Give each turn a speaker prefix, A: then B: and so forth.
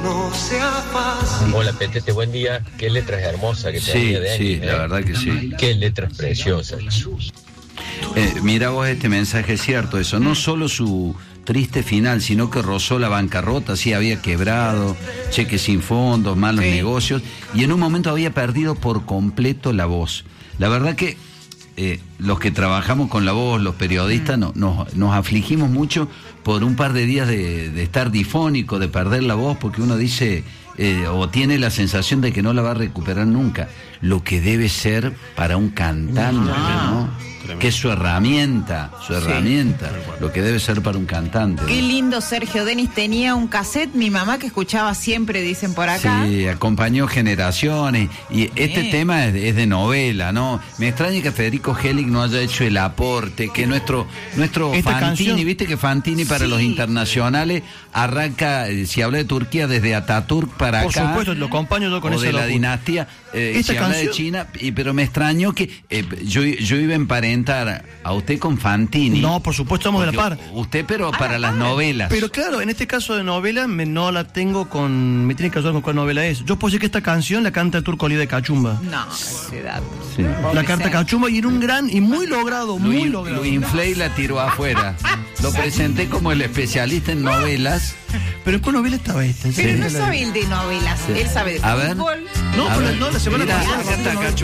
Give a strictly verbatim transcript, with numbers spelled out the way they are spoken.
A: no sea fácil.
B: Hola, Petete, buen día. Qué letras hermosas que
C: Sí,
B: tenía de
C: sí,
B: anime,
C: la
B: ¿eh?
C: verdad que sí.
B: Qué letras preciosas.
C: Eh, mira vos, este mensaje es cierto, eso, no solo su triste final, sino que rozó la bancarrota, sí, había quebrado, cheques sin fondos, malos
D: Sí.
C: negocios, y en un momento había perdido por completo la voz. La verdad que eh, los que trabajamos con la voz, los periodistas, no, nos, nos afligimos mucho por un par de días de, de estar difónico, de perder la voz, porque uno dice, eh, o tiene la sensación de que no la va a recuperar nunca, lo que debe ser para un cantante, ¿no? Que es su herramienta, su
D: Sí.
C: herramienta, lo que debe ser para un cantante.
D: Qué lindo Sergio Denis, tenía un cassette, mi mamá que escuchaba siempre, dicen por acá.
C: Sí, acompañó generaciones y este
D: Bien.
C: tema es de, es de novela, ¿no? Me extraña que Federico Helig no haya hecho el aporte, que nuestro nuestro
E: Esta
C: Fantini,
E: canción-
C: viste que Fantini para
D: Sí.
C: los internacionales arranca, eh, si habla de Turquía, desde Ataturk para
E: Por
C: acá.
E: supuesto, lo acompaño yo con
C: o
E: esa
C: de la
E: locura.
C: dinastía, eh,
E: Esta
C: si habla de
E: canción-
C: China, y, pero me extrañó que eh, yo, yo iba a emparentar a usted con Fantini.
E: No, por supuesto, estamos de la
C: Porque
E: par.
C: Usted, pero
D: A
C: para
D: la
C: las
D: par.
C: novelas.
E: Pero claro, en este caso de novela me, no la tengo con... Me tiene que ayudar con cuál novela es. Yo puedo decir que esta canción la canta el Turco Ali de Cachumba.
D: No, ese dato.
C: Sí.
E: La canta Cachumba y en un gran y muy logrado,
C: Lo,
E: muy
C: in-
E: logrado.
C: lo inflé y la tiró afuera. Lo presenté como el especialista en novelas.
E: Pero ¿en cuál novela estaba esta?
D: Pero
E: Sí.
D: no sabe el de novelas, él sabe de
C: A ver.
D: fútbol.
E: No,
C: A
E: pero
C: ver,
E: no, la semana
C: mira,
E: pasada.
C: acá está Cachu.